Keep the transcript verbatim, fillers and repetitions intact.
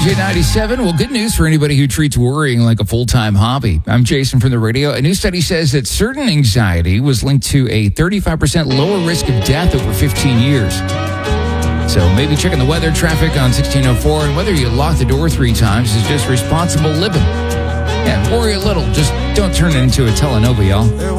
J ninety-seven. Well, good news for anybody who treats worrying like a full-time hobby. I'm Jason from the radio. A new study says that certain anxiety was linked to a thirty-five percent lower risk of death over fifteen years. So maybe checking the weather, traffic on sixteen oh four, and whether you lock the door three times is just responsible living. Yeah, worry a little. Just don't turn it into a telenova, y'all.